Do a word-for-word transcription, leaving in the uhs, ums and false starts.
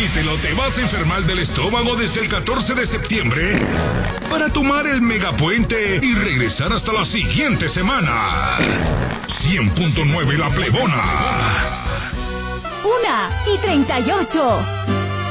Repítelo, te vas a enfermar del estómago desde el catorce de septiembre para tomar el megapuente y regresar hasta la siguiente semana. cien punto nueve La Plebona. Una y treinta y ocho.